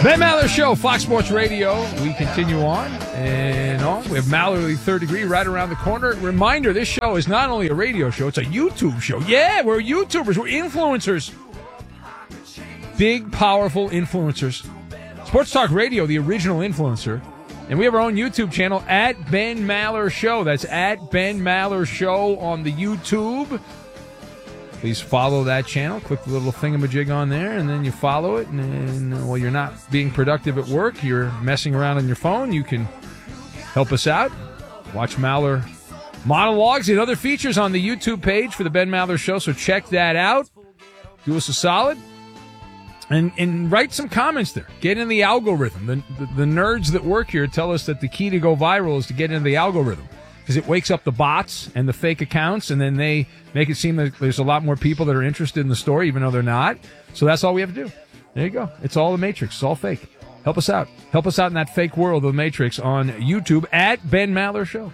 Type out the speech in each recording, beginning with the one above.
Ben Maller Show, Fox Sports Radio. We continue on and on. We have Mallory Third Degree right around the corner. Reminder, this show is not only a radio show, it's a YouTube show. Yeah, we're YouTubers. We're influencers. Big, powerful influencers. Sports Talk Radio, the original influencer. And we have our own YouTube channel, at Ben Maller Show. That's at Ben Maller Show on the YouTube. Please follow that channel. Click the little thingamajig on there, and then you follow it. And while you're not being productive at work, you're messing around on your phone, you can help us out. Watch Maller monologues and other features on the YouTube page for the Ben Maller Show, so check that out. Do us a solid. And write some comments there. Get in the algorithm. The nerds that work here tell us that the key to go viral is to get into the algorithm, because it wakes up the bots and the fake accounts, and then they make it seem that there's a lot more people that are interested in the story, even though they're not. So that's all we have to do. There you go. It's all the Matrix. It's all fake. Help us out. Help us out in that fake world of the Matrix on YouTube, at Ben Maller Show.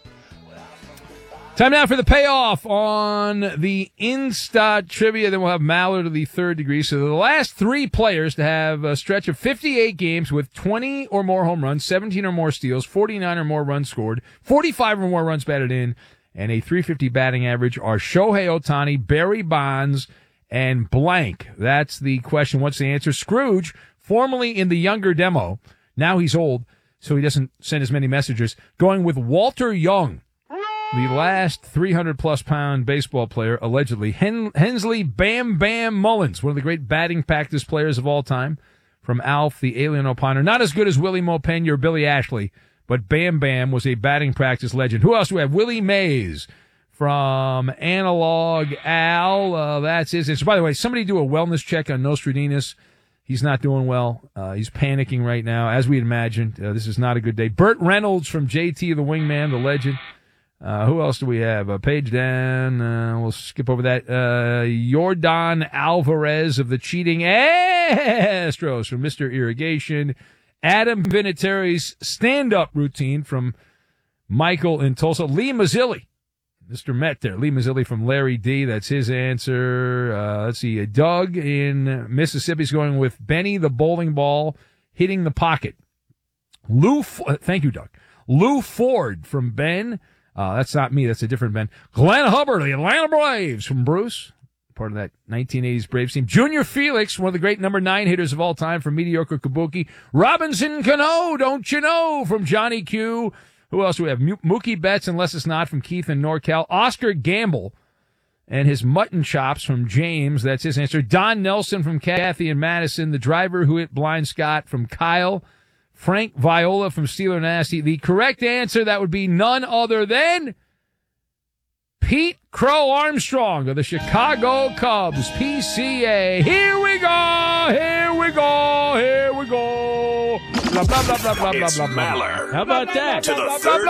Time now for the payoff on the Insta Trivia. Then we'll have Maller to the Third Degree. So the last three players to have a stretch of 58 games with 20 or more home runs, 17 or more steals, 49 or more runs scored, 45 or more runs batted in, and a .350 batting average are Shohei Ohtani, Barry Bonds, and blank. That's the question. What's the answer? Scrooge, formerly in the Younger demo. Now he's old, so he doesn't send as many messages. Going with Walter Young. The last 300-plus pound baseball player, allegedly, Hensley Bam Bam Mullins, one of the great batting practice players of all time, from Alf, the Alien Opiner. Not as good as Willie Mo Pena or Billy Ashley, but Bam Bam was a batting practice legend. Who else do we have? Willie Mays from Analog Al. That's his answer. By the way, somebody do a wellness check on Nostradamus. He's not doing well. He's panicking right now, as we imagined. This is not a good day. Burt Reynolds from JT the Wingman, the legend. Who else do we have? Page down. We'll skip over that. Yordan Alvarez of the Cheating Astros from Mr. Irrigation. Adam Vinatieri's stand-up routine from Michael in Tulsa. Lee Mazzilli. Mr. Met there. Lee Mazzilli from Larry D. That's his answer. Let's see. Doug in Mississippi's going with Benny the bowling ball hitting the pocket. Thank you, Doug. Lou Ford from Ben. That's not me. That's a different Ben. Glenn Hubbard, the Atlanta Braves from Bruce, part of that 1980s Braves team. Junior Felix, one of the great number 9 hitters of all time from Mediocre Kabuki. Robinson Cano, don't you know, from Johnny Q. Who else do we have? Mookie Betts, unless it's not, from Keith and NorCal. Oscar Gamble and his mutton chops from James. That's his answer. Don Nelson from Kathy and Madison. The driver who hit Blind Scott from Kyle. Frank Viola from Steeler Nasty. The correct answer, that would be none other than Pete Crow Armstrong of the Chicago Cubs, PCA. Here we go, here we go, here we go. Blah, blah, blah, blah, blah, it's blah, blah. Maller. How about that? To the third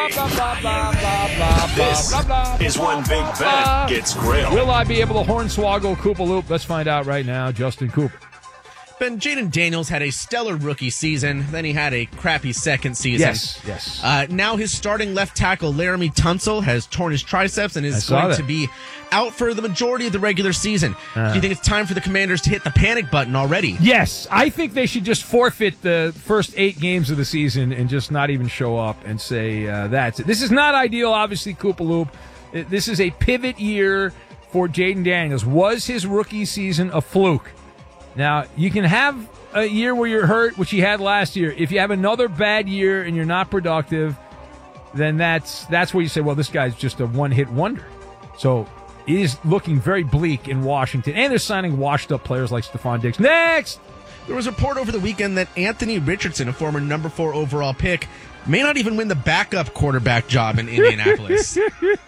degree. This is when Big Ben gets grilled. Will I be able to hornswoggle Koopa Loop? Let's find out right now. Justin Cooper. Ben, Jaden Daniels had a stellar rookie season. Then he had a crappy second season. Yes. Now his starting left tackle, Laramie Tunsil, has torn his triceps and is going to be out for the majority of the regular season. Do you think it's time for the Commanders to hit the panic button already? Yes. I think they should just forfeit the first 8 games of the season and just not even show up and say that's it. This is not ideal, obviously, Koopa Loop. This is a pivot year for Jaden Daniels. Was his rookie season a fluke? Now, you can have a year where you're hurt, which he had last year. If you have another bad year and you're not productive, then that's where you say, well, this guy's just a one-hit wonder. So it is looking very bleak in Washington. And they're signing washed-up players like Stephon Diggs. Next! There was a report over the weekend that Anthony Richardson, a former number 4 overall pick, may not even win the backup quarterback job in Indianapolis.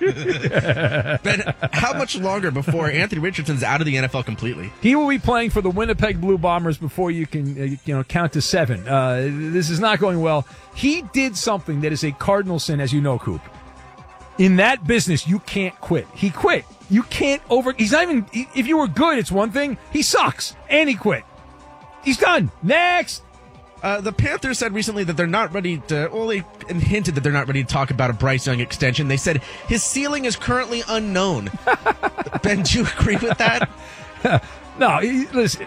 But how much longer before Anthony Richardson's out of the NFL completely? He will be playing for the Winnipeg Blue Bombers before you can count to 7. This is not going well. He did something that is a cardinal sin, as you know, Coop. In that business, you can't quit. He quit. You can't he's not even, if you were good, it's one thing. He sucks. And he quit. He's done. Next! The Panthers said recently that they're not ready to, they hinted that they're not ready to talk about a Bryce Young extension. They said his ceiling is currently unknown. Ben, do you agree with that? No, listen,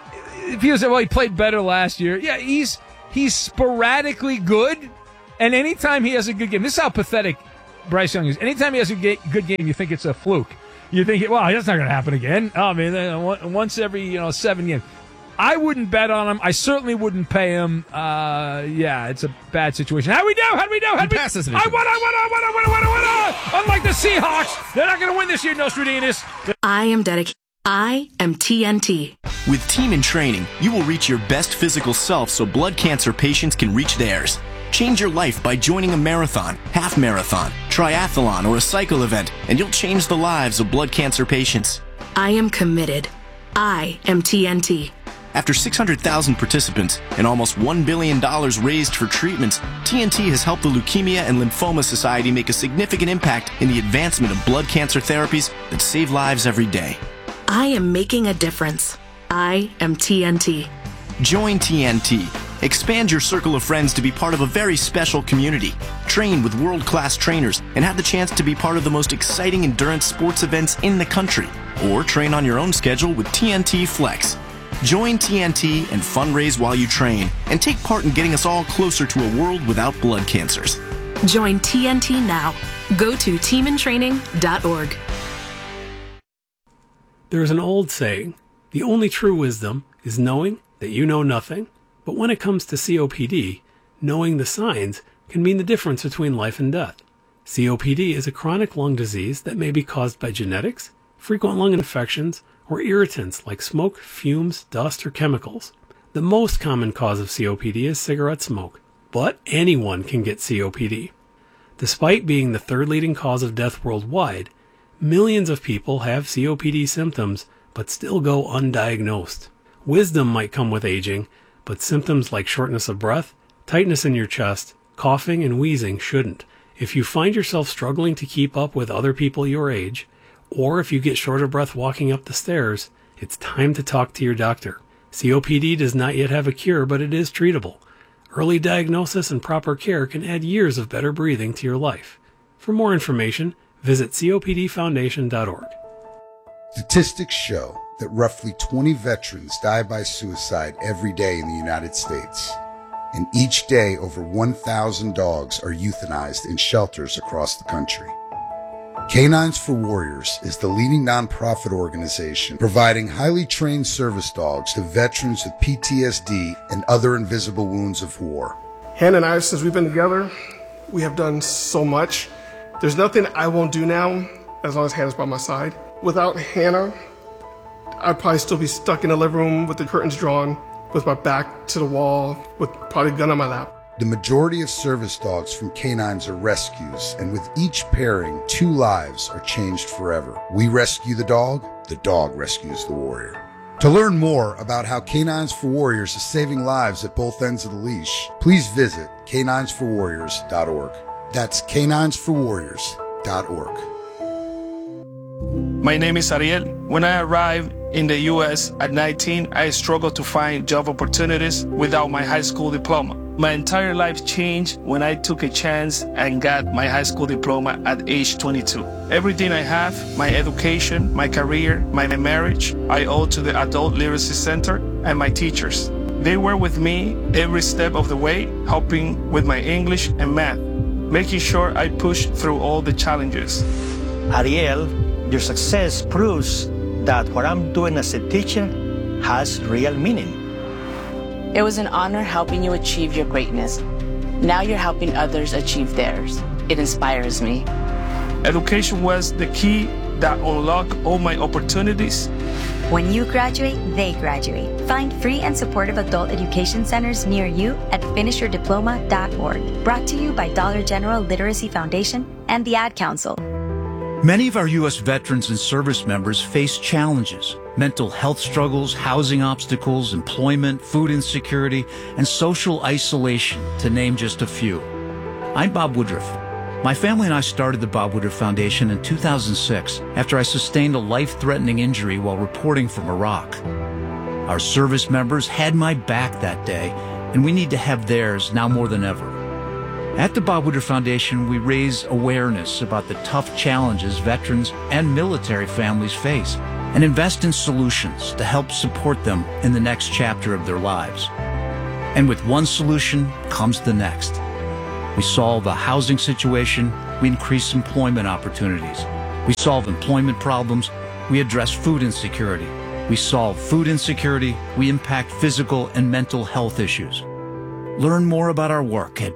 people say, well, he played better last year. Yeah, he's sporadically good, and anytime he has a good game, this is how pathetic Bryce Young is. Anytime he has a good game, you think it's a fluke. You think, well, that's not going to happen again. I mean, once every 7 games. I wouldn't bet on him. I certainly wouldn't pay him. Yeah, it's a bad situation. How do we do? I won. Unlike the Seahawks, they're not going to win this year, Nostradamus. I am dedicated. I am TNT. With Team in Training, you will reach your best physical self so blood cancer patients can reach theirs. Change your life by joining a marathon, half marathon, triathlon, or a cycle event, and you'll change the lives of blood cancer patients. I am committed. I am TNT. After 600,000 participants and almost $1 billion raised for treatments, TNT has helped the Leukemia and Lymphoma Society make a significant impact in the advancement of blood cancer therapies that save lives every day. I am making a difference. I am TNT. Join TNT. Expand your circle of friends to be part of a very special community. Train with world-class trainers and have the chance to be part of the most exciting endurance sports events in the country. Or train on your own schedule with TNT Flex. Join TNT and fundraise while you train and take part in getting us all closer to a world without blood cancers. Join TNT now. Go to teamintraining.org. There is an old saying, the only true wisdom is knowing that you know nothing. But when it comes to COPD, knowing the signs can mean the difference between life and death. COPD is a chronic lung disease that may be caused by genetics, frequent lung infections, or irritants like smoke, fumes, dust, or chemicals. The most common cause of COPD is cigarette smoke, but anyone can get COPD. Despite being the third leading cause of death worldwide, millions of people have COPD symptoms but still go undiagnosed. Wisdom might come with aging, but symptoms like shortness of breath, tightness in your chest, coughing, and wheezing shouldn't. If you find yourself struggling to keep up with other people your age, or if you get short of breath walking up the stairs, it's time to talk to your doctor. COPD does not yet have a cure, but it is treatable. Early diagnosis and proper care can add years of better breathing to your life. For more information, visit copdfoundation.org. Statistics show that roughly 20 veterans die by suicide every day in the United States. And each day, over 1,000 dogs are euthanized in shelters across the country. Canines for Warriors is the leading nonprofit organization providing highly trained service dogs to veterans with PTSD and other invisible wounds of war. Hannah and I, since we've been together, we have done so much. There's nothing I won't do now as long as Hannah's by my side. Without Hannah, I'd probably still be stuck in the living room with the curtains drawn, with my back to the wall, with probably a gun on my lap. The majority of service dogs from canines are rescues, and with each pairing, 2 lives are changed forever. We rescue the dog rescues the warrior. To learn more about how Canines for Warriors is saving lives at both ends of the leash, please visit caninesforwarriors.org. That's caninesforwarriors.org. My name is Ariel. When I arrived in the U.S. at 19, I struggled to find job opportunities without my high school diploma. My entire life changed when I took a chance and got my high school diploma at age 22. Everything I have, my education, my career, my marriage, I owe to the Adult Literacy Center and my teachers. They were with me every step of the way, helping with my English and math, making sure I pushed through all the challenges. Ariel, your success proves that what I'm doing as a teacher has real meaning. It was an honor helping you achieve your greatness. Now you're helping others achieve theirs. It inspires me. Education was the key that unlocked all my opportunities. When you graduate, they graduate. Find free and supportive adult education centers near you at finishyourdiploma.org. Brought to you by Dollar General Literacy Foundation and the Ad Council. Many of our U.S. veterans and service members face challenges: mental health struggles, housing obstacles, employment, food insecurity, and social isolation, to name just a few. I'm Bob Woodruff. My family and I started the Bob Woodruff Foundation in 2006 after I sustained a life-threatening injury while reporting from Iraq. Our service members had my back that day, and we need to have theirs now more than ever. At the Bob Woodruff Foundation, we raise awareness about the tough challenges veterans and military families face and invest in solutions to help support them in the next chapter of their lives. And with one solution comes the next. We solve a housing situation, we increase employment opportunities. We solve employment problems, we address food insecurity. We solve food insecurity, we impact physical and mental health issues. Learn more about our work at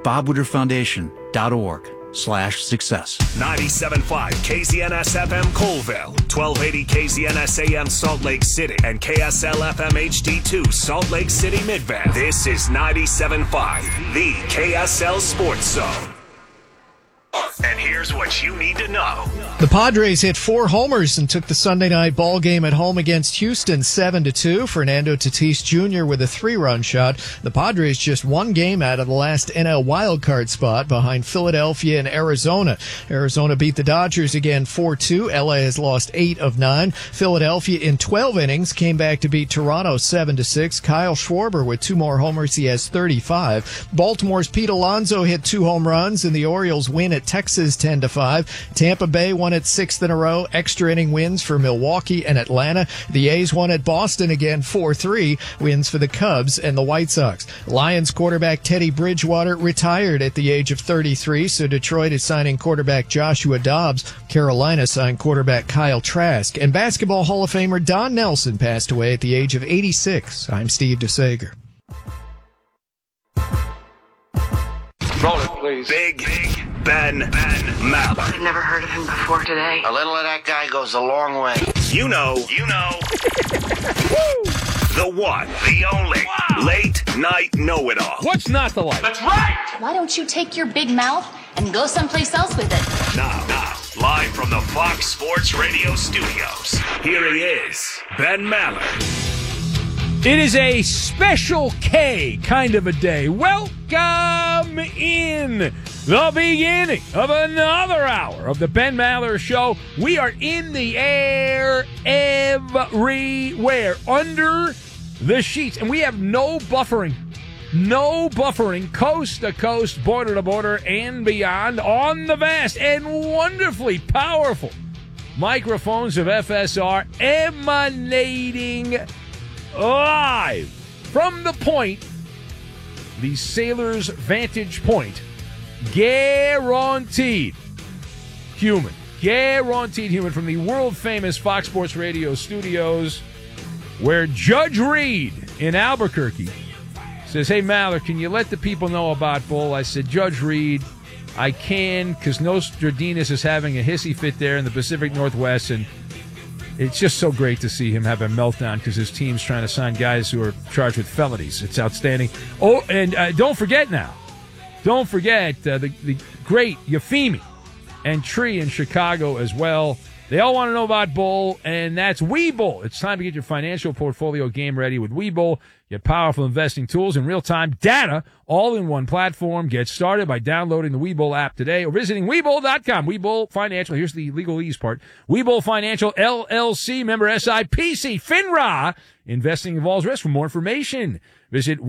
bobwooderfoundation.org/success. 97.5 KZNS FM Colville, 1280 KZNS AM Salt Lake City, and KSL FM HD2 Salt Lake City Midvale. This is 97.5, the KSL Sports Zone. And here's what you need to know. The Padres hit 4 homers and took the Sunday night ball game at home against Houston 7-2. Fernando Tatis Jr. with a 3-run shot. The Padres just one game out of the last NL wildcard spot behind Philadelphia and Arizona. Arizona beat the Dodgers again 4-2. LA has lost 8 of 9. Philadelphia in 12 innings came back to beat Toronto 7-6. Kyle Schwarber with 2 more homers. He has 35. Baltimore's Pete Alonso hit 2 home runs, and the Orioles win at Texas 10-5. Tampa Bay won its 6th in a row. Extra inning wins for Milwaukee and Atlanta. The A's won at Boston again 4-3. Wins for the Cubs and the White Sox. Lions quarterback Teddy Bridgewater retired at the age of 33, so Detroit is signing quarterback Joshua Dobbs. Carolina signed quarterback Kyle Trask. And Basketball Hall of Famer Don Nelson passed away at the age of 86. I'm Steve DeSager. Roll it, please. Big Ben Maller. I've never heard of him before today. A little of that guy goes a long way. You know. The one, the only, late night know-it-all. What's not to like? That's right! Why don't you take your big mouth and go someplace else with it? Now, live from the Fox Sports Radio studios, here he is, Ben Maller. It is a special K kind of a day. Welcome in the beginning of another hour of the Ben Maller Show. We are in the air everywhere, under the sheets, and we have no buffering, coast to coast, border to border, and beyond on the vast and wonderfully powerful microphones of FSR emanating live from the point, the Sailor's Vantage Point. Guaranteed human from the world-famous Fox Sports Radio studios, where Judge Reed in Albuquerque says, "Hey, Maller, can you let the people know about Bull?" I said, "Judge Reed, I can, because Nostradamus is having a hissy fit there in the Pacific Northwest, and it's just so great to see him have a meltdown because his team's trying to sign guys who are charged with felonies. It's outstanding." Oh, and don't forget the great Yafimi and Tree in Chicago as well. They all want to know about Bull, and that's Webull. It's time to get your financial portfolio game ready with Webull. Get powerful investing tools and real-time data all in one platform. Get started by downloading the Webull app today or visiting Webull.com. Webull Financial, here's the legalese part. Webull Financial, LLC, member SIPC, FINRA. Investing involves risk. For more information, visit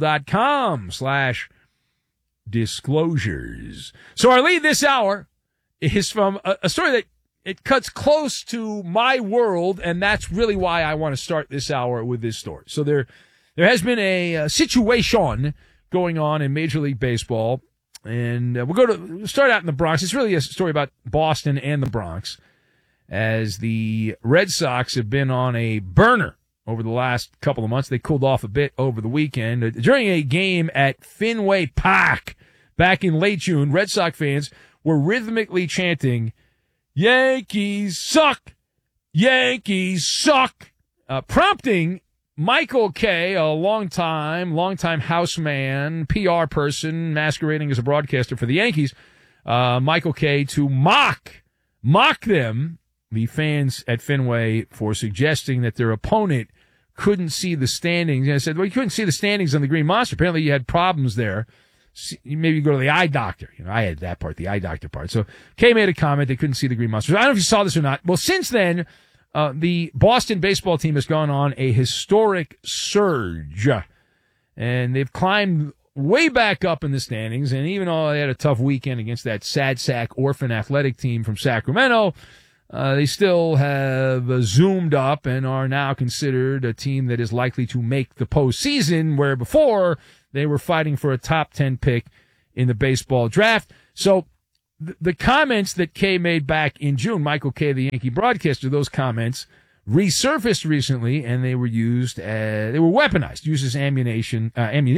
Webull.com/disclosures. So our lead this hour is from a story that it cuts close to my world, and that's really why I want to start this hour with this story. So there has been a situation going on in Major League Baseball, and we'll start out in the Bronx. It's really a story about Boston and the Bronx, as the Red Sox have been on a burner over the last couple of months. They cooled off a bit over the weekend. During a game at Fenway Park back in late June, Red Sox fans were rhythmically chanting, "Yankees suck! Yankees suck!" Prompting Michael Kay, a longtime houseman, PR person masquerading as a broadcaster for the Yankees, Michael Kay, to mock them, the fans at Fenway, for suggesting that their opponent couldn't see the standings. And I said, well, you couldn't see the standings on the Green Monster. Apparently you had problems there. Maybe you go to the eye doctor. I had that part, the eye doctor part. So Kay made a comment they couldn't see the Green Monsters. I don't know if you saw this or not. Well, since then, the Boston baseball team has gone on a historic surge, and they've climbed way back up in the standings. And even though they had a tough weekend against that sad sack orphan athletic team from Sacramento, They still have zoomed up and are now considered a team that is likely to make the postseason, where before they were fighting for a top 10 pick in the baseball draft. So the comments that Kay made back in June, Michael Kay, the Yankee broadcaster, those comments resurfaced recently, and they were weaponized, used as ammunition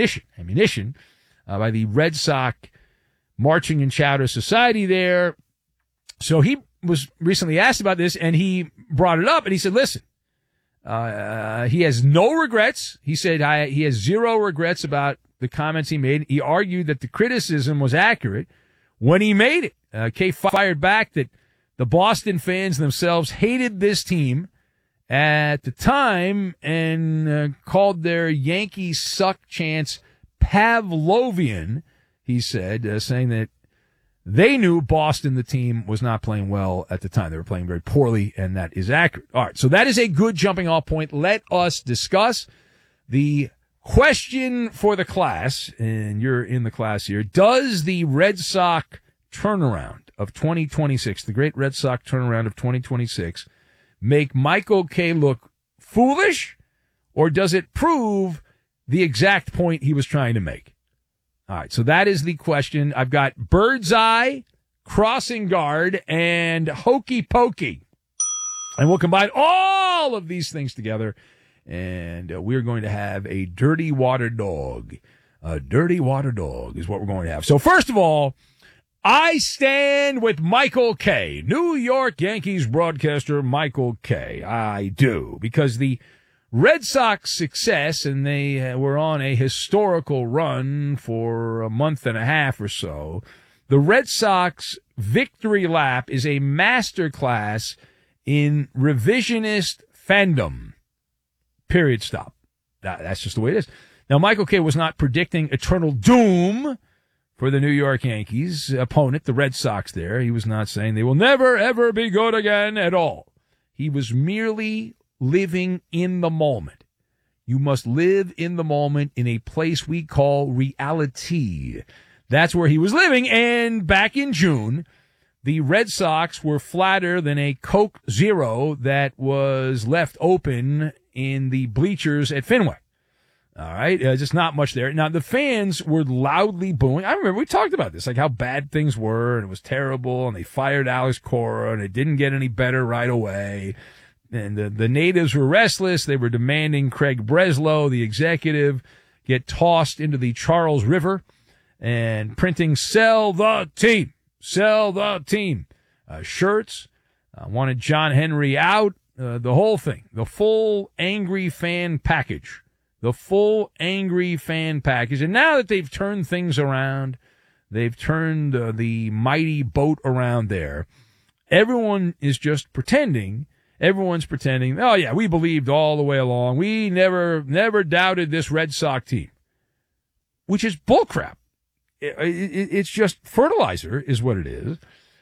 by the Red Sox Marching and Chowder Society there. So he was recently asked about this, and he brought it up, and he said, listen, he has no regrets. He said he has zero regrets about the comments he made. He argued that the criticism was accurate when he made it. Kay fired back that the Boston fans themselves hated this team at the time and called their Yankees suck chants Pavlovian, he said, saying that they knew Boston, the team, was not playing well at the time. They were playing very poorly, and that is accurate. All right, so that is a good jumping off point. Let us discuss the question for the class, and you're in the class here. Does the Red Sox turnaround of 2026, the great Red Sox turnaround of 2026, make Michael Kay look foolish, or does it prove the exact point he was trying to make? All right, so that is the question. I've got Birdseye, Crossing Guard, and Hokey Pokey. And we'll combine all of these things together, and we're going to have a dirty water dog. A dirty water dog is what we're going to have. So first of all, I stand with Michael Kay, New York Yankees broadcaster Michael Kay. I do, because the Red Sox success, and they were on a historical run for a month and a half or so. The Red Sox victory lap is a masterclass in revisionist fandom. Period. Stop. That's just the way it is. Now, Michael Kay was not predicting eternal doom for the New York Yankees opponent, the Red Sox there. He was not saying they will never, ever be good again at all. He was merely living in the moment. You must live in the moment in a place we call reality. That's where he was living. And back in June, the Red Sox were flatter than a Coke Zero that was left open in the bleachers at Fenway. All right, just not much there. Now, the fans were loudly booing. I remember we talked about this, like how bad things were, and it was terrible, and they fired Alex Cora, and it didn't get any better right away. And the natives were restless. They were demanding Craig Breslow, the executive, get tossed into the Charles River and printing "Sell the team, sell the team" shirts. Wanted John Henry out. The whole thing, the full angry fan package. The full angry fan package. And now that they've turned things around, they've turned the mighty boat around there, everyone is just pretending. Everyone's pretending, oh, yeah, we believed all the way along. We never doubted this Red Sox team, which is bullcrap. It's just fertilizer is what it is.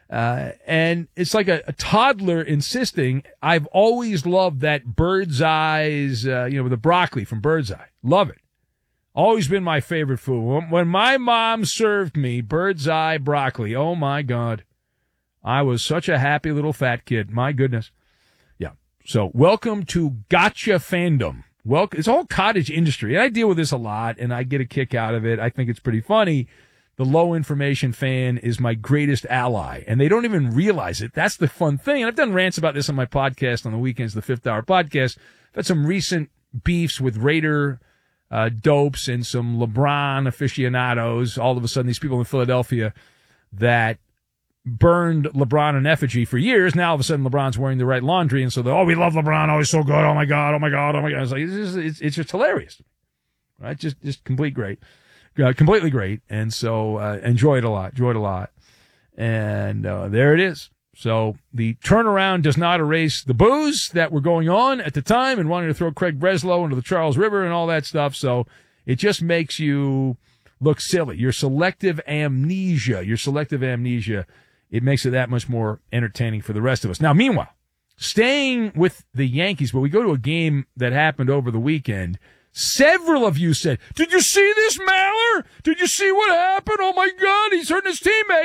And it's like a toddler insisting, I've always loved that bird's eyes, the broccoli from Bird's Eye. Love it. Always been my favorite food. When my mom served me Bird's Eye broccoli, oh my God, I was such a happy little fat kid. My goodness. Yeah. So welcome to Gotcha Fandom. It's all cottage industry. And I deal with this a lot, and I get a kick out of it. I think it's pretty funny. The low information fan is my greatest ally, and they don't even realize it. That's the fun thing. And I've done rants about this on my podcast on the weekends, the 5th Hour podcast. I've had some recent beefs with Raider dopes and some LeBron aficionados. All of a sudden, these people in Philadelphia that burned LeBron in effigy for years. Now, all of a sudden, LeBron's wearing the right laundry, and so we love LeBron. Oh, he's so good. Oh my God. Oh my God. Oh my God. It's like, it's just hilarious, right? Just completely great. And so, enjoyed a lot. And, there it is. So the turnaround does not erase the boos that were going on at the time and wanting to throw Craig Breslow into the Charles River and all that stuff. So it just makes you look silly. Your selective amnesia, it makes it that much more entertaining for the rest of us. Now, meanwhile, staying with the Yankees, but we go to a game that happened over the weekend. Several of you said, did you see this, Maller? Did you see what happened? Oh, my God, he's hurting his teammates.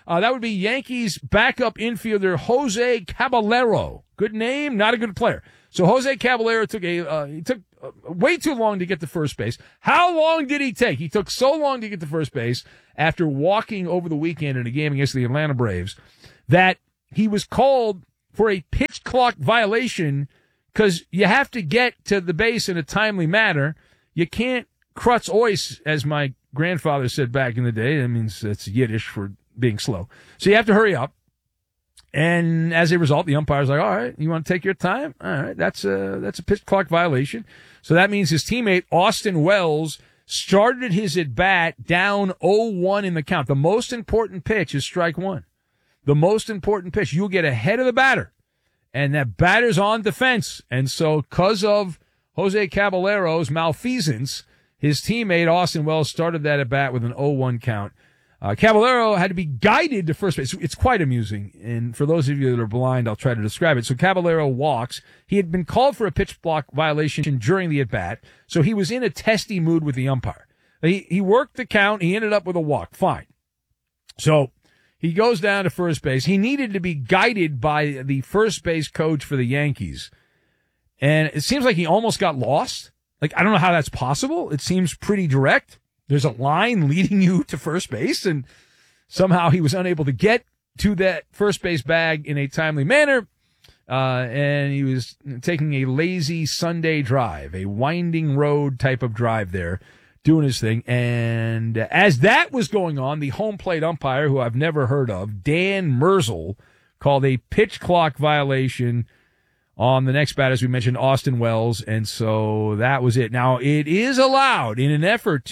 That would be Yankees backup infielder Jose Caballero. Good name, not a good player. So Jose Caballero took way too long to get to first base. How long did he take? He took so long to get to first base after walking over the weekend in a game against the Atlanta Braves that he was called for a pitch clock violation because you have to get to the base in a timely manner. You can't krutz ois, as my grandfather said back in the day. That means that's Yiddish for being slow. So you have to hurry up. And as a result, the umpire's like, all right, you want to take your time? All right, that's a pitch clock violation. So that means his teammate, Austin Wells, started his at-bat down 0-1 in the count. The most important pitch is strike one. The most important pitch. You'll get ahead of the batter. And that batter's on defense. And so because of Jose Caballero's malfeasance, his teammate, Austin Wells, started that at-bat with an 0-1 count. Caballero had to be guided to first base. It's quite amusing. And for those of you that are blind, I'll try to describe it. So Caballero walks. He had been called for a pitch clock violation during the at-bat. So he was in a testy mood with the umpire. He worked the count. He ended up with a walk. Fine. So he goes down to first base. He needed to be guided by the first base coach for the Yankees. And it seems like he almost got lost. Like, I don't know how that's possible. It seems pretty direct. There's a line leading you to first base, and somehow he was unable to get to that first base bag in a timely manner, and he was taking a lazy Sunday drive, a winding road type of drive there, doing his thing. And as that was going on, the home plate umpire, who I've never heard of, Dan Merzel, called a pitch clock violation on the next batter, as we mentioned, Austin Wells, and so that was it. Now, it is allowed in an effort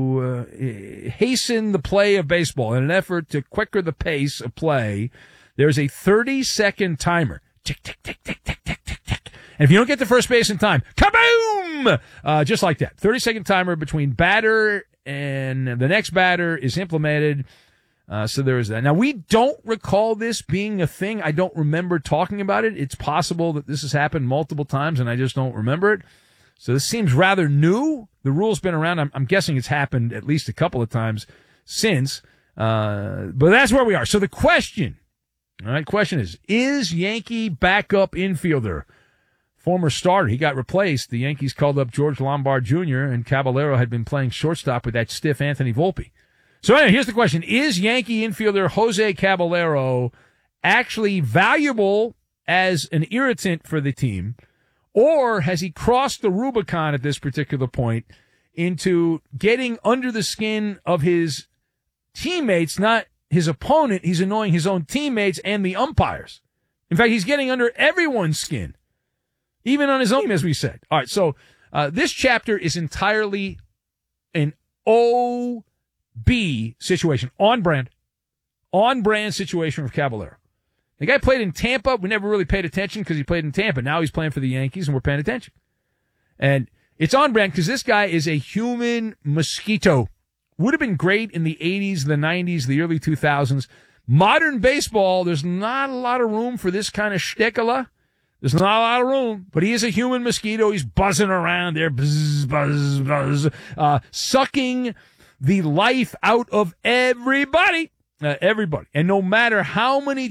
to hasten the play of baseball, in an effort to quicker the pace of play, there's a 30-second timer. Tick, tick, tick, tick, tick, tick, tick, tick. And if you don't get to first base in time, kaboom! Just like that. 30-second timer between batter and the next batter is implemented. So there is that. Now, we don't recall this being a thing. I don't remember talking about it. It's possible that this has happened multiple times, and I just don't remember it. So this seems rather new. The rule's been around. I'm guessing it's happened at least a couple of times since. But that's where we are. So the question is Yankee backup infielder, former starter, he got replaced. The Yankees called up George Lombard Jr., and Caballero had been playing shortstop with that stiff Anthony Volpe. So anyway, here's the question. Is Yankee infielder Jose Caballero actually valuable as an irritant for the team, or has he crossed the Rubicon at this particular point into getting under the skin of his teammates, not his opponent? He's annoying his own teammates and the umpires. In fact, he's getting under everyone's skin, even on his own team, as we said. All right, so this chapter is entirely an OB situation, on brand situation with Caballero. The guy played in Tampa. We never really paid attention because he played in Tampa. Now he's playing for the Yankees, and we're paying attention. And it's on brand because this guy is a human mosquito. Would have been great in the 80s, the 90s, the early 2000s. Modern baseball, there's not a lot of room for this kind of shtickala. There's not a lot of room, but he is a human mosquito. He's buzzing around there, buzz, buzz, buzz, sucking the life out of everybody. Everybody. And no matter how many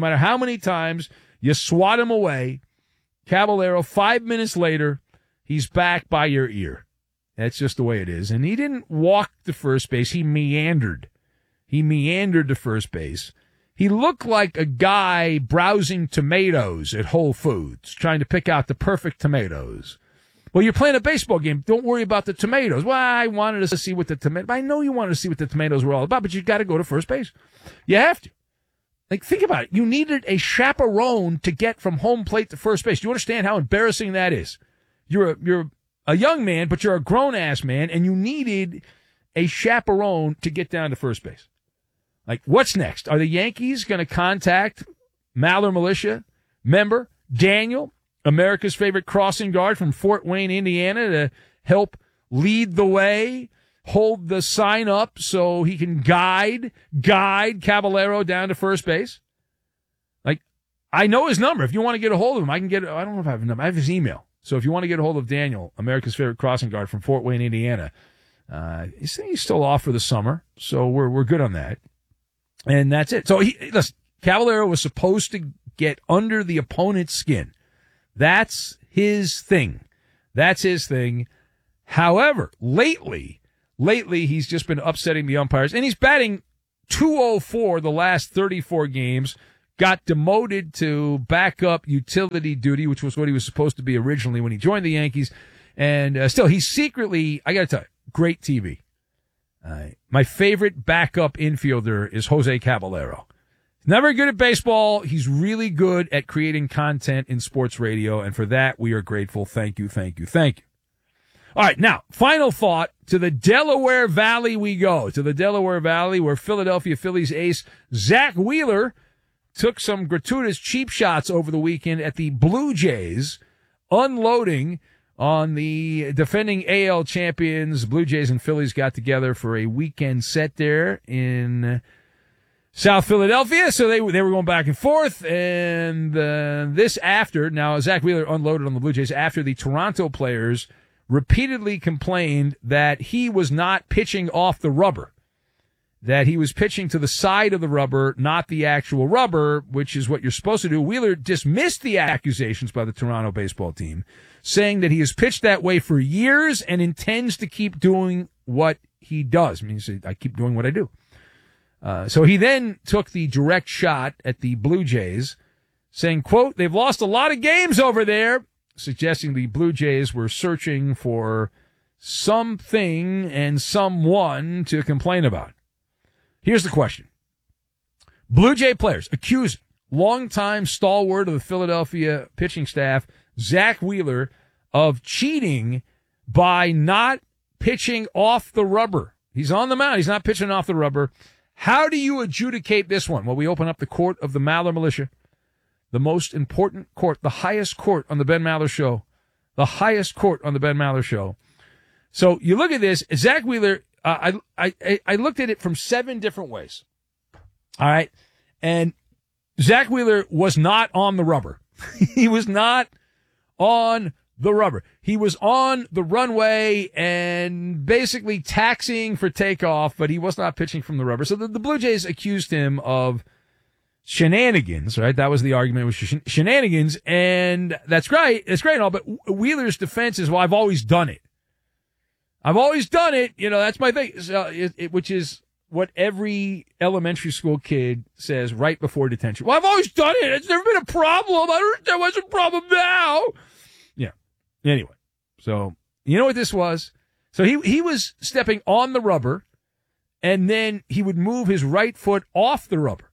times you swat him away, Caballero, 5 minutes later, he's back by your ear. That's just the way it is. And he didn't walk to first base. He meandered. He meandered to first base. He looked like a guy browsing tomatoes at Whole Foods, trying to pick out the perfect tomatoes. Well, you're playing a baseball game. Don't worry about the tomatoes. Well, I wanted to see what the tomatoes. I know you wanted to see what the tomatoes were all about, but you got to go to first base. You have to. Like, think about it. You needed a chaperone to get from home plate to first base. Do you understand how embarrassing that is? You're a young man, but you're a grown-ass man, and you needed a chaperone to get down to first base. Like, what's next? Are the Yankees going to contact Maller Militia member Daniel, America's favorite crossing guard from Fort Wayne, Indiana, to help lead the way, hold the sign up so he can guide Caballero down to first base? Like, I know his number. If you want to get a hold of him, I don't know if I have a number. I have his email. So if you want to get a hold of Daniel, America's favorite crossing guard from Fort Wayne, Indiana, he's still off for the summer, so we're good on that. And that's it. So listen, Caballero was supposed to get under the opponent's skin. That's his thing. That's his thing. However, lately he's just been upsetting the umpires, and he's batting .204 the last 34 games. Got demoted to backup utility duty, which was what he was supposed to be originally when he joined the Yankees. And still, he's secretly, I got to tell you, great TV. My favorite backup infielder is Jose Caballero. He's not very good at baseball. He's really good at creating content in sports radio, and for that, we are grateful. Thank you, thank you, thank you. All right, now, final thought. To the Delaware Valley we go. To the Delaware Valley, where Philadelphia Phillies ace Zach Wheeler took some gratuitous cheap shots over the weekend at the Blue Jays, unloading on the defending AL champions. Blue Jays and Phillies got together for a weekend set there in South Philadelphia, so they were going back and forth, and this after, now Zach Wheeler unloaded on the Blue Jays after the Toronto players repeatedly complained that he was not pitching off the rubber, that he was pitching to the side of the rubber, not the actual rubber, which is what you're supposed to do. Wheeler dismissed the accusations by the Toronto baseball team, saying that he has pitched that way for years and intends to keep doing what he does. I mean, he said, I keep doing what I do. So he then took the direct shot at the Blue Jays, saying, quote, they've lost a lot of games over there, suggesting the Blue Jays were searching for something and someone to complain about. Here's the question. Blue Jay players accuse longtime stalwart of the Philadelphia pitching staff, Zach Wheeler, of cheating by not pitching off the rubber. He's on the mound. He's not pitching off the rubber. How do you adjudicate this one? Well, we open up the court of the Maller Militia, the most important court, the highest court on the Ben Maller Show, the highest court on the Ben Maller Show. So you look at this, Zach Wheeler, I looked at it from 7 different ways. All right. And Zach Wheeler was not on the rubber. He was not on the rubber. He was on the runway and basically taxiing for takeoff, but he was not pitching from the rubber. So the Blue Jays accused him of shenanigans, right? That was the argument, was shenanigans, and that's great. It's great and all, but Wheeler's defense is, well, I've always done it. I've always done it. You know, that's my thing, so which is what every elementary school kid says right before detention. Well, I've always done it. It's never been a problem. I don't understand what's a problem now. Yeah. Anyway, so you know what this was? So he was stepping on the rubber, and then he would move his right foot off the rubber.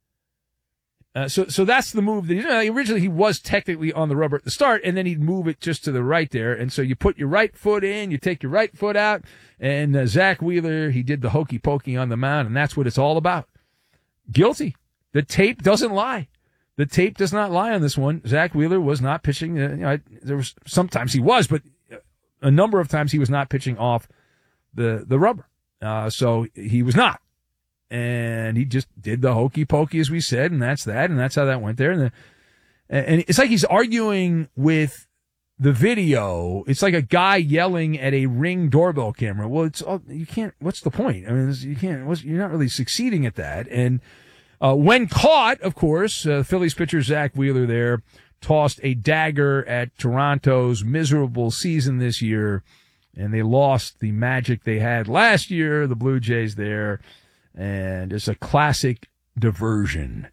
So that's the move that originally he was technically on the rubber at the start, and then he'd move it just to the right there. And so you put your right foot in, you take your right foot out, and Zach Wheeler, he did the hokey pokey on the mound, and that's what it's all about. Guilty. The tape doesn't lie. The tape does not lie on this one. Zach Wheeler was not pitching. There was sometimes he was, but a number of times he was not pitching off the rubber. So he was not. And he just did the hokey pokey, as we said, and that's that, and that's how that went there. And it's like he's arguing with the video. It's like a guy yelling at a Ring doorbell camera. Well, you can't. What's the point? I mean, you can't. You're not really succeeding at that. And when caught, of course, Phillies pitcher Zach Wheeler there tossed a dagger at Toronto's miserable season this year, and they lost the magic they had last year. The Blue Jays there. And it's a classic diversion.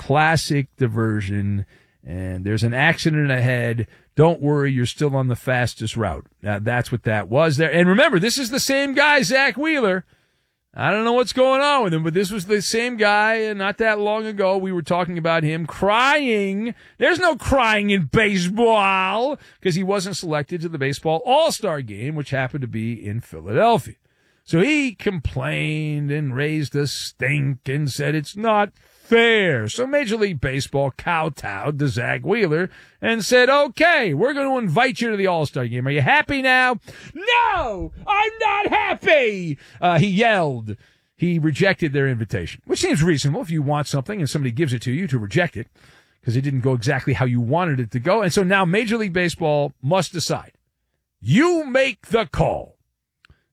And there's an accident ahead. Don't worry, you're still on the fastest route. Now, that's what that was there. And remember, this is the same guy, Zach Wheeler. I don't know what's going on with him, but this was the same guy, and not that long ago we were talking about him crying. There's no crying in baseball because he wasn't selected to the Baseball All-Star Game, which happened to be in Philadelphia. So he complained and raised a stink and said it's not fair. So Major League Baseball kowtowed to Zach Wheeler and said, okay, we're going to invite you to the All-Star Game. Are you happy now? No, I'm not happy, he yelled. He rejected their invitation, which seems reasonable if you want something and somebody gives it to you to reject it because it didn't go exactly how you wanted it to go. And so now Major League Baseball must decide. You make the call.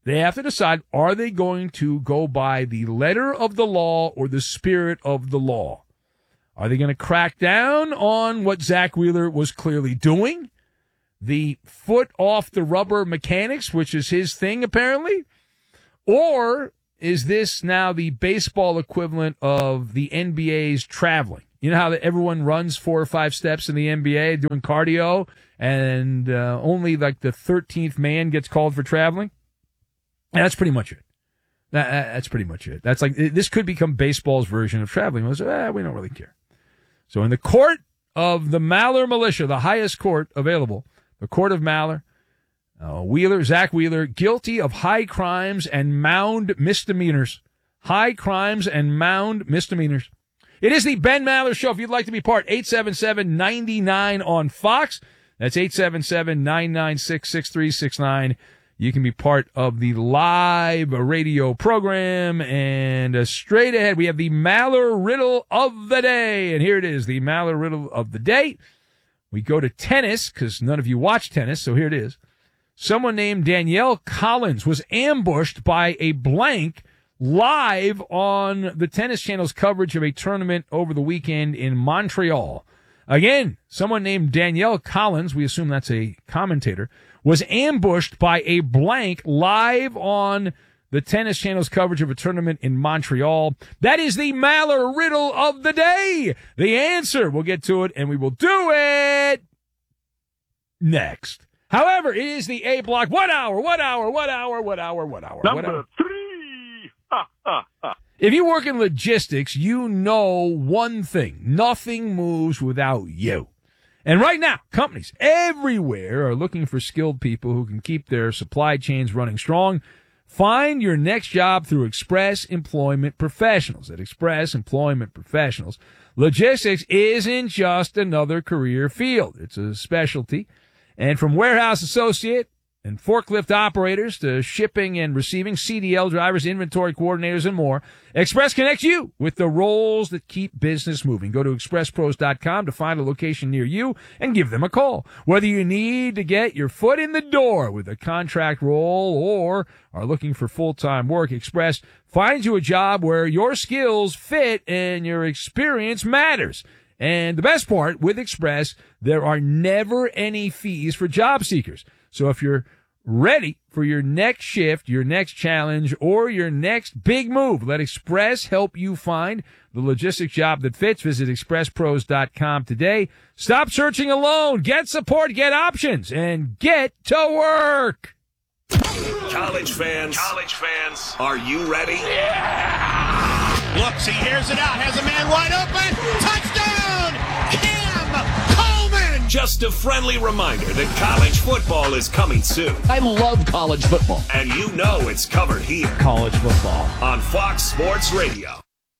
They have to decide, are they going to go by the letter of the law or the spirit of the law? Are they going to crack down on what Zach Wheeler was clearly doing? The foot off the rubber mechanics, which is his thing apparently? Or is this now the baseball equivalent of the NBA's traveling? You know how everyone runs 4 or 5 steps in the NBA doing cardio, and only like the 13th man gets called for traveling? And that's pretty much it. That's pretty much it. That's like, this could become baseball's version of traveling. We don't really care. So in the court of the Maller militia, the highest court available, the court of Maller, Zach Wheeler, guilty of high crimes and mound misdemeanors. High crimes and mound misdemeanors. It is the Ben Maller Show. If you'd like to be part, 877-99 on Fox. That's 877-996-6369. You can be part of the live radio program. And straight ahead, we have the Maller Riddle of the Day. And here it is, the Maller Riddle of the Day. We go to tennis, because none of you watch tennis, so here it is. Someone named Danielle Collins was ambushed by a blank live on the Tennis Channel's coverage of a tournament over the weekend in Montreal. Again, someone named Danielle Collins, we assume that's a commentator, was ambushed by a blank live on the Tennis Channel's coverage of a tournament in Montreal. That is the Maller Riddle of the Day. The answer, we'll get to it, and we will do it next. However, it is the A block. What hour? Number 3. If you work in logistics, you know one thing. Nothing moves without you. And right now, companies everywhere are looking for skilled people who can keep their supply chains running strong. Find your next job through Express Employment Professionals. At Express Employment Professionals, logistics isn't just another career field. It's a specialty. And from warehouse associate and forklift operators to shipping and receiving, CDL drivers, inventory coordinators, and more, Express connects you with the roles that keep business moving. Go to expresspros.com to find a location near you and give them a call. Whether you need to get your foot in the door with a contract role or are looking for full-time work, Express finds you a job where your skills fit and your experience matters. And the best part, with Express, there are never any fees for job seekers. So if you're ready for your next shift, your next challenge, or your next big move, let Express help you find the logistics job that fits. Visit expresspros.com today. Stop searching alone. Get support, get options, and get to work. College fans, are you ready? Yeah! Looks, he hears it out, has a man wide open. Touchdown! Cam Coleman! Just a friendly reminder that college football is coming soon. I love college football. And you know it's covered here. College football. On Fox Sports Radio.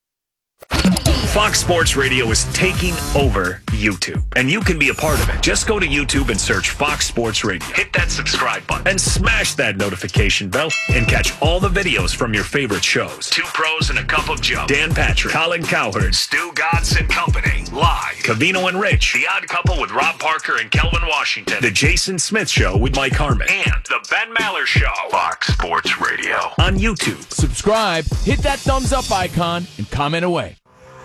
Fox Sports Radio is taking over YouTube, and you can be a part of it. Just go to YouTube and search Fox Sports Radio. Hit that subscribe button and smash that notification bell and catch all the videos from your favorite shows. Two Pros and a Cup of Joe, Dan Patrick, Colin Cowherd, Stu Godson and Company, live. Covino and Rich, The Odd Couple with Rob Parker and Kelvin Washington, The Jason Smith Show with Mike Harmon, and The Ben Maller Show. Fox Sports Radio on YouTube. Subscribe, hit that thumbs up icon, and comment away.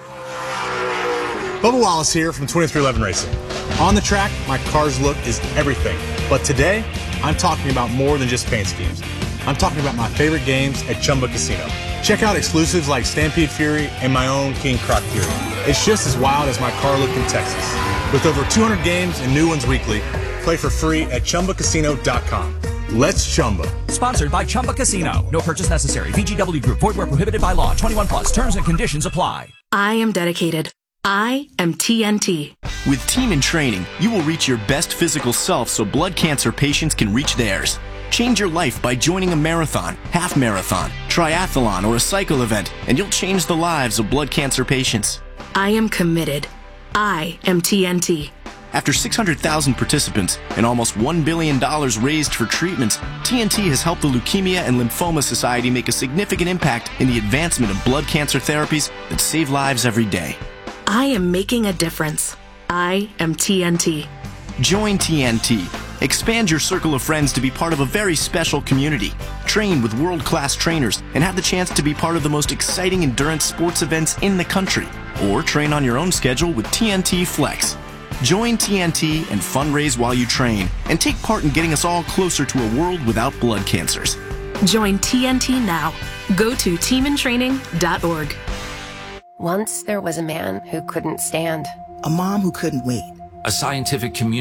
Bubba Wallace here from 2311 Racing. On the track, my car's look is everything. But today, I'm talking about more than just paint schemes. I'm talking about my favorite games at Chumba Casino. Check out exclusives like Stampede Fury and my own King Croc Fury. It's just as wild as my car look in Texas. With over 200 games and new ones weekly, play for free at ChumbaCasino.com. Let's Chumba. Sponsored by Chumba Casino. No purchase necessary. VGW Group. Void where prohibited by law. 21 plus. Terms and conditions apply. I am dedicated. I am TNT. With Team in Training, you will reach your best physical self so blood cancer patients can reach theirs. Change your life by joining a marathon, half marathon, triathlon, or a cycle event, and you'll change the lives of blood cancer patients. I am committed. I am TNT. After 600,000 participants and almost $1 billion raised for treatments, TNT has helped the Leukemia and Lymphoma Society make a significant impact in the advancement of blood cancer therapies that save lives every day. I am making a difference. I am TNT. Join TNT. Expand your circle of friends to be part of a very special community. Train with world-class trainers and have the chance to be part of the most exciting endurance sports events in the country. Or train on your own schedule with TNT Flex. Join TNT and fundraise while you train and take part in getting us all closer to a world without blood cancers. Join TNT now. Go to teamintraining.org. Once there was a man who couldn't stand. A mom who couldn't wait. A scientific community